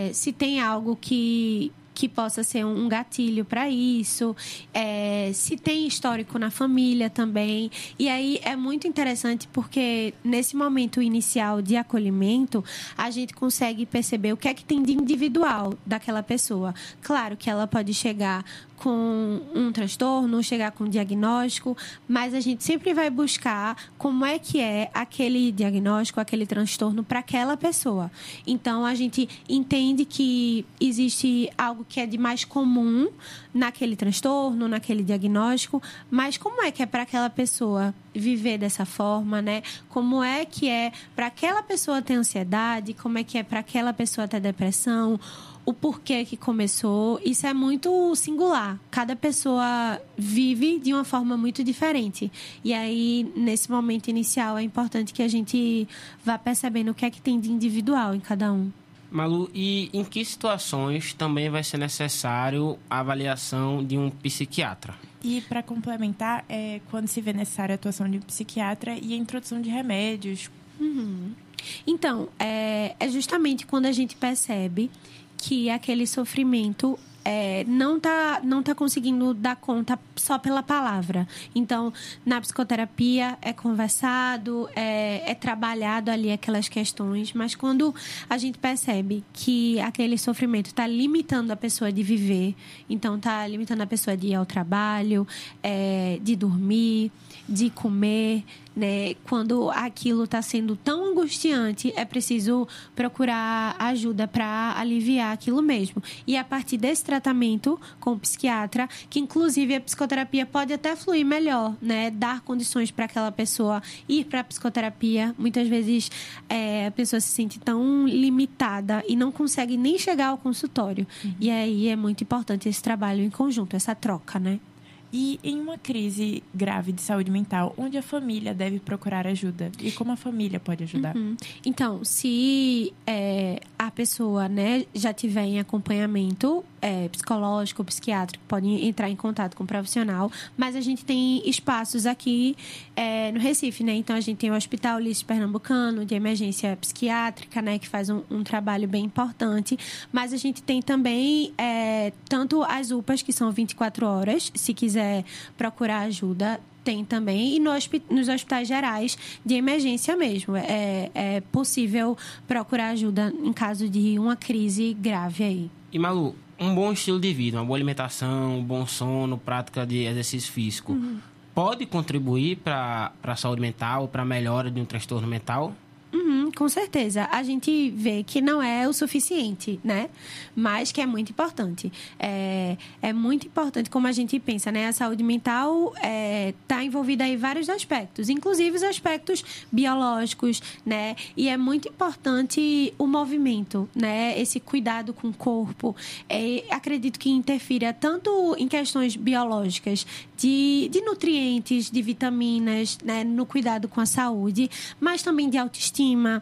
se tem algo que possa ser um gatilho para isso, se tem histórico na família também. E aí é muito interessante porque nesse momento inicial de acolhimento, a gente consegue perceber o que é que tem de individual daquela pessoa. Claro que ela pode chegar com um transtorno, chegar com um diagnóstico, mas a gente sempre vai buscar como é que é aquele diagnóstico, aquele transtorno para aquela pessoa. Então, a gente entende que existe algo que é de mais comum naquele transtorno, naquele diagnóstico, mas como é que é para aquela pessoa viver dessa forma, né? Como é que é para aquela pessoa ter ansiedade, como é que é para aquela pessoa ter depressão, o porquê que começou. Isso é muito singular. Cada pessoa vive de uma forma muito diferente. E aí, nesse momento inicial, é importante que a gente vá percebendo o que é que tem de individual em cada um. Malu, e em que situações também vai ser necessário a avaliação de um psiquiatra? E, para complementar, quando se vê necessária a atuação de um psiquiatra e a introdução de remédios. Então, é justamente quando a gente percebe que aquele sofrimento não tá conseguindo dar conta só pela palavra. Então, na psicoterapia é conversado, é trabalhado ali aquelas questões, mas quando a gente percebe que aquele sofrimento está limitando a pessoa de viver, então está limitando a pessoa de ir ao trabalho, de dormir, de comer, né? Quando aquilo está sendo tão angustiante, é preciso procurar ajuda para aliviar aquilo mesmo. E a partir desse tratamento com o psiquiatra, que inclusive a psicoterapia pode até fluir melhor, né? Dar condições para aquela pessoa ir para a psicoterapia. Muitas vezes a pessoa se sente tão limitada e não consegue nem chegar ao consultório. E aí é muito importante esse trabalho em conjunto, essa troca, né? E em uma crise grave de saúde mental, onde a família deve procurar ajuda? E como a família pode ajudar? Então, se a pessoa, né, já tiver em acompanhamento psicológico, psiquiátrico, pode entrar em contato com o profissional. Mas a gente tem espaços aqui no Recife, né? Então, a gente tem o Hospital Ulisses Pernambucano, de emergência psiquiátrica, né, que faz um trabalho bem importante. Mas a gente tem também tanto as UPAs, que são 24 horas, se quiser procurar ajuda, tem também. E nos hospitais gerais de emergência mesmo. É possível procurar ajuda em caso de uma crise grave aí. E, Malu, um bom estilo de vida, uma boa alimentação, um bom sono, prática de exercício físico, pode contribuir para a saúde mental, para a melhora de um transtorno mental? Com certeza. A gente vê que não é o suficiente, né? Mas que é muito importante. É muito importante como a gente pensa, né? A saúde mental está envolvida em vários aspectos, inclusive os aspectos biológicos, né? E é muito importante o movimento, né? Esse cuidado com o corpo. Acredito que interfira tanto em questões biológicas, de nutrientes, de vitaminas, né? No cuidado com a saúde, mas também de autoestima,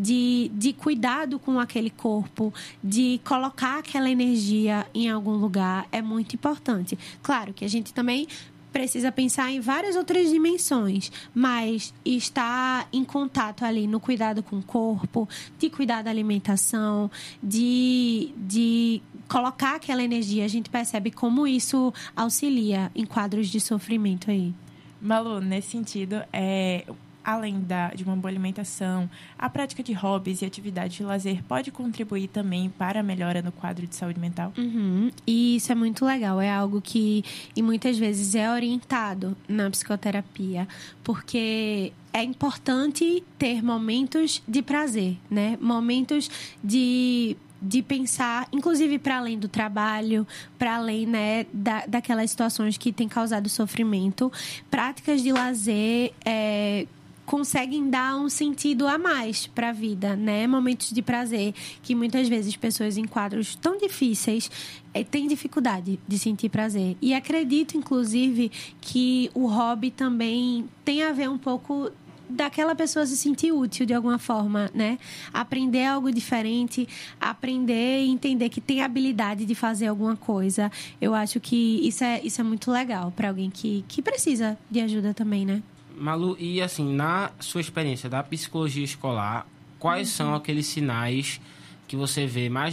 de cuidado com aquele corpo, de colocar aquela energia em algum lugar, é muito importante. Claro que a gente também precisa pensar em várias outras dimensões, mas estar em contato ali no cuidado com o corpo, de cuidar da alimentação, de colocar aquela energia, a gente percebe como isso auxilia em quadros de sofrimento aí. Malu, nesse sentido, além de uma boa alimentação, a prática de hobbies e atividades de lazer pode contribuir também para a melhora no quadro de saúde mental? E isso é muito legal. É algo que e muitas vezes é orientado na psicoterapia, porque é importante ter momentos de prazer, né? Momentos de pensar, inclusive para além do trabalho, para além, né, daquelas situações que têm causado sofrimento. Práticas de lazer conseguem dar um sentido a mais para a vida, né? Momentos de prazer que muitas vezes pessoas em quadros tão difíceis têm dificuldade de sentir prazer. E acredito, inclusive, que o hobby também tem a ver um pouco daquela pessoa se sentir útil de alguma forma, né? Aprender algo diferente, aprender e entender que tem habilidade de fazer alguma coisa. Eu acho que isso é muito legal para alguém que precisa de ajuda também, né? Malu, e assim, na sua experiência da psicologia escolar, quais são aqueles sinais que você vê mais